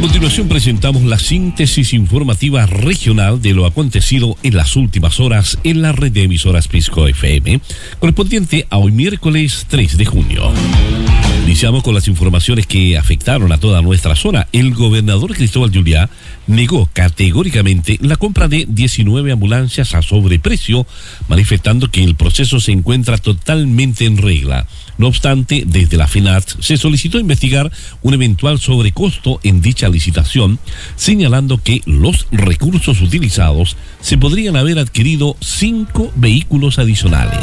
continuación presentamos la síntesis informativa regional de lo acontecido en las últimas horas en la red de emisoras Pisco FM, correspondiente a hoy miércoles 3 de junio. Iniciamos con las informaciones que afectaron a toda nuestra zona. El gobernador Cristóbal Juliá negó categóricamente la compra de 19 ambulancias a sobreprecio, manifestando que el proceso se encuentra totalmente en regla. No obstante, desde la FENAT se solicitó investigar un eventual sobrecosto en dicha licitación, señalando que los recursos utilizados se podrían haber adquirido 5 vehículos adicionales.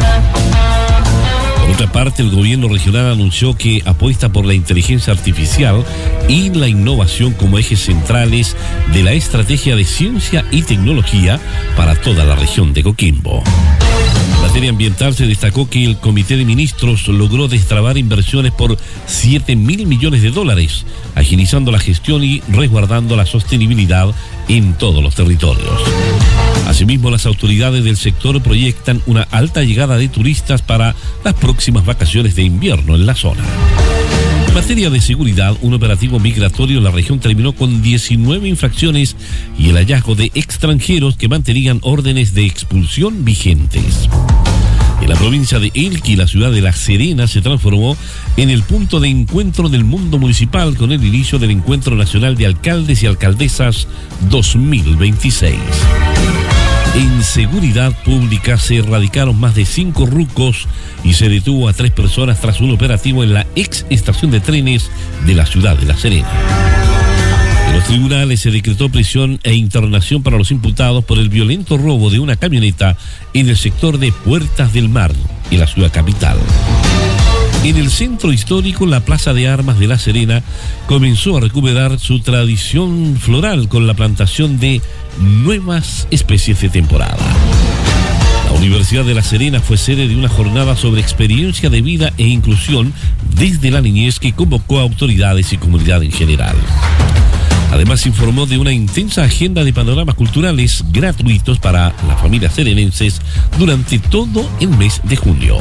Por otra parte, el gobierno regional anunció que apuesta por la inteligencia artificial y la innovación como ejes centrales de la estrategia de ciencia y tecnología para toda la región de Coquimbo. En materia ambiental se destacó que el Comité de Ministros logró destrabar inversiones por $7.000 millones, agilizando la gestión y resguardando la sostenibilidad en todos los territorios. Asimismo, las autoridades del sector proyectan una alta llegada de turistas para las próximas vacaciones de invierno en la zona. En materia de seguridad, un operativo migratorio en la región terminó con 19 infracciones y el hallazgo de extranjeros que mantenían órdenes de expulsión vigentes. En la provincia de Elqui, la ciudad de La Serena se transformó en el punto de encuentro del mundo municipal con el inicio del Encuentro Nacional de Alcaldes y Alcaldesas 2026. En seguridad pública se erradicaron más de 5 rucos y se detuvo a 3 personas tras un operativo en la ex estación de trenes de la ciudad de La Serena. En los tribunales se decretó prisión e internación para los imputados por el violento robo de una camioneta en el sector de Puertas del Mar, en la ciudad capital. En el centro histórico, la Plaza de Armas de La Serena comenzó a recuperar su tradición floral con la plantación de nuevas especies de temporada. La Universidad de La Serena fue sede de una jornada sobre experiencia de vida e inclusión desde la niñez que convocó a autoridades y comunidad en general. Además, informó de una intensa agenda de panoramas culturales gratuitos para las familias serenenses durante todo el mes de junio.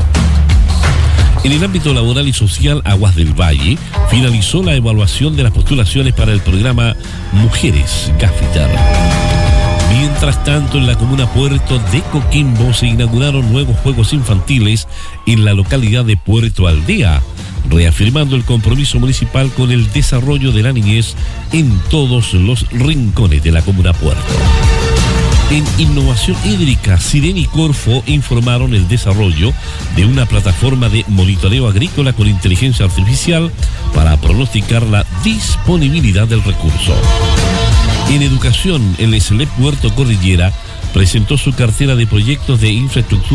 En el ámbito laboral y social, Aguas del Valle finalizó la evaluación de las postulaciones para el programa Mujeres Gaffiter. Mientras tanto, en la comuna Puerto de Coquimbo se inauguraron nuevos juegos infantiles en la localidad de Puerto Aldea, reafirmando el compromiso municipal con el desarrollo de la niñez en todos los rincones de la comuna Puerto. En innovación hídrica, Sirena y Corfo informaron el desarrollo de una plataforma de monitoreo agrícola con inteligencia artificial para pronosticar la disponibilidad del recurso. En educación, el SLEP Puerto Cordillera presentó su cartera de proyectos de infraestructura